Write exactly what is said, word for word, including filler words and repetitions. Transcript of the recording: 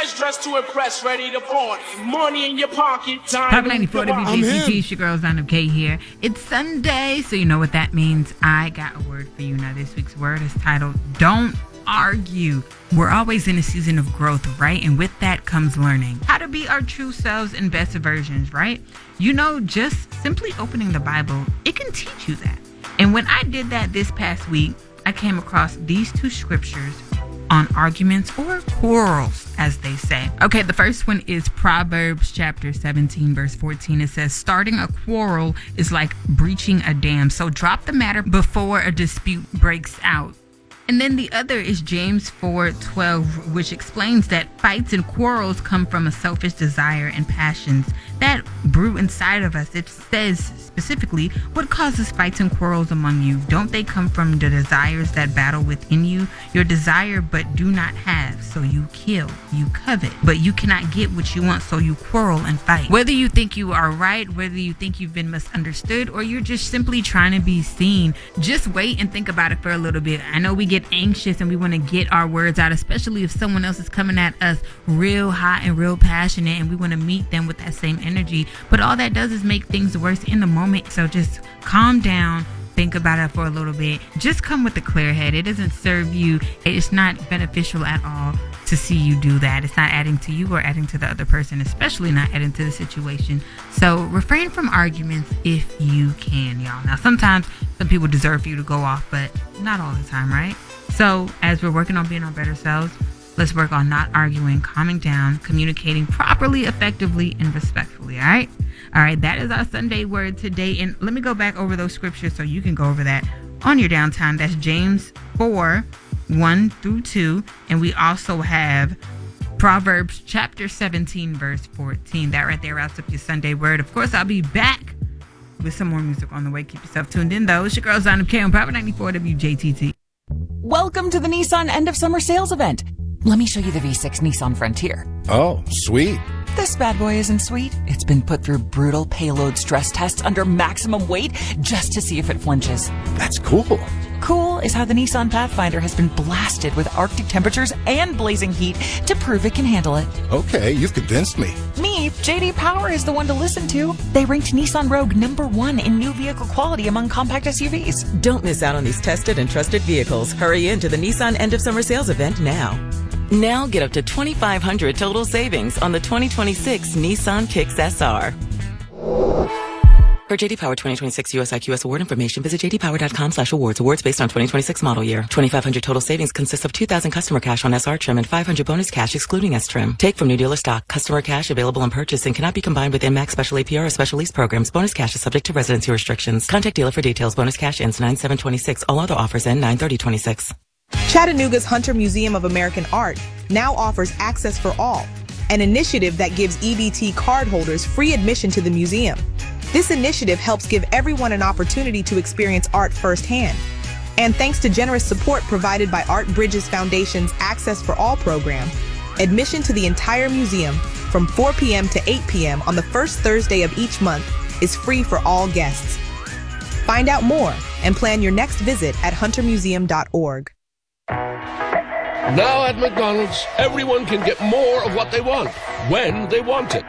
bitches dressed to impress, ready to party. Money in your pocket, time. Pop ninety-four W J T T, it's your girl Zana K here. It's Sunday, so you know what that means. I got a word for you. Now, this week's word is titled, Don't Argue. We're always in a season of growth, right? And with that comes learning how to be our true selves and best versions, right? You know, just simply opening the Bible, it can teach you that. And when I did that this past week, I came across these two scriptures on arguments or quarrels, as they say. Okay, the first one is Proverbs chapter seventeen, verse fourteen. It says, starting a quarrel is like breaching a dam. So drop the matter before a dispute breaks out. And then the other is James four twelve, which explains that fights and quarrels come from a selfish desire and passions that brew inside of us. It says specifically, what causes fights and quarrels among you? Don't they come from the desires that battle within you? Your desire but do not have, so you kill. You covet, but you cannot get what you want, so you quarrel and fight. Whether you think you are right, whether you think you've been misunderstood, or you're just simply trying to be seen, just wait and think about it for a little bit. I know we get anxious and we want to get our words out, especially if someone else is coming at us real hot and real passionate and we want to meet them with that same energy, but all that does is make things worse in the moment. So just calm down, think about it for a little bit, just come with a clear head. It doesn't serve you, it's not beneficial at all to see you do that. It's not adding to you or adding to the other person, especially not adding to the situation. So refrain from arguments if you can, y'all. Now sometimes some people deserve you to go off, but not all the time, right? So as we're working on being our better selves, let's work on not arguing, calming down, communicating properly, effectively, and respectfully, all right? All right, that is our Sunday word today. And let me go back over those scriptures so you can go over that on your downtime. That's James four, one through two. And we also have Proverbs chapter seventeen, verse fourteen. That right there wraps up your Sunday word. Of course, I'll be back with some more music on the way. Keep yourself tuned in, though. It's your girl, Zana K on Power ninety-four W J T T. Welcome to the Nissan End of Summer Sales Event. Let me show you the V six Nissan Frontier. Oh, sweet. This bad boy isn't sweet. It's been put through brutal payload stress tests under maximum weight just to see if it flinches. That's cool. Cool is how the Nissan Pathfinder has been blasted with Arctic temperatures and blazing heat to prove it can handle it. Okay, you've convinced me. Me, J D Power is the one to listen to. They ranked Nissan Rogue number one in new vehicle quality among compact S U Vs. Don't miss out on these tested and trusted vehicles. Hurry into the Nissan End of Summer Sales Event now. Now get up to twenty-five hundred dollars total savings on the twenty twenty-six Nissan Kicks S R. For J D Power twenty twenty-six U S I Q S award information, visit jdpower.com slash awards. Awards based on twenty twenty-six model year. twenty-five hundred total savings consists of two thousand customer cash on S R trim and five hundred bonus cash excluding S trim. Take from new dealer stock. Customer cash available on purchase and cannot be combined with M MAX special A P R or special lease programs. Bonus cash is subject to residency restrictions. Contact dealer for details. Bonus cash ends nine seven twenty-six. All other offers end nine thirty twenty-six. Chattanooga's Hunter Museum of American Art now offers Access for All, an initiative that gives E B T cardholders free admission to the museum. This initiative helps give everyone an opportunity to experience art firsthand. And thanks to generous support provided by Art Bridges Foundation's Access for All program, admission to the entire museum from four p.m. to eight p.m. on the first Thursday of each month is free for all guests. Find out more and plan your next visit at hunter museum dot org. Now at McDonald's, everyone can get more of what they want, when they want it.